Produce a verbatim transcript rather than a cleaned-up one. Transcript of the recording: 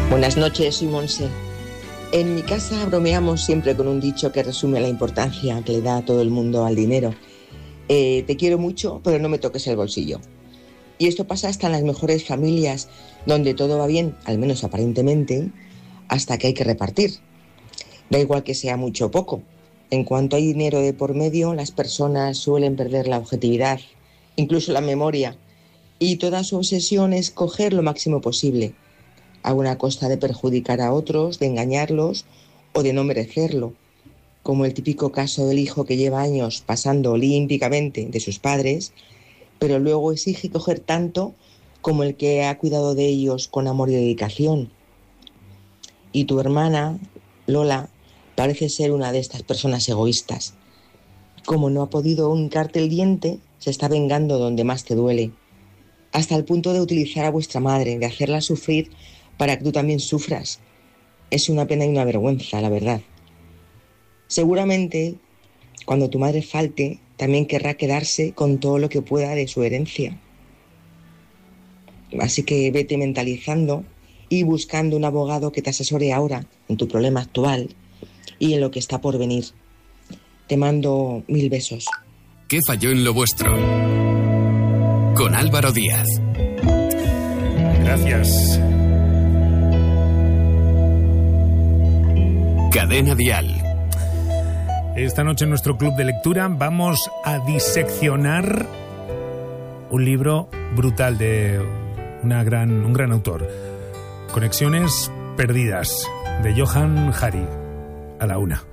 Buenas noches, soy Monse. En mi casa bromeamos siempre con un dicho que resume la importancia que le da a todo el mundo al dinero. Eh, te quiero mucho, pero no me toques el bolsillo. Y esto pasa hasta en las mejores familias, donde todo va bien, al menos aparentemente, hasta que hay que repartir. Da igual que sea mucho o poco. En cuanto hay dinero de por medio, las personas suelen perder la objetividad, incluso la memoria, y toda su obsesión es coger lo máximo posible, a una costa de perjudicar a otros, de engañarlos o de no merecerlo, como el típico caso del hijo que lleva años pasando olímpicamente de sus padres, pero luego exige coger tanto como el que ha cuidado de ellos con amor y dedicación. Y tu hermana, Lola, parece ser una de estas personas egoístas. Como no ha podido hincarte el diente, se está vengando donde más te duele, hasta el punto de utilizar a vuestra madre, de hacerla sufrir para que tú también sufras. Es una pena y una vergüenza, la verdad. Seguramente, cuando tu madre falte, también querrá quedarse con todo lo que pueda de su herencia. Así que vete mentalizando y buscando un abogado que te asesore ahora en tu problema actual y en lo que está por venir. Te mando mil besos. ¿Qué falló en lo vuestro? Con Álvaro Díaz. Gracias. Cadena Dial. Esta noche en nuestro club de lectura vamos a diseccionar un libro brutal de una gran, un gran autor. Conexiones perdidas, de Johann Hari. A la una.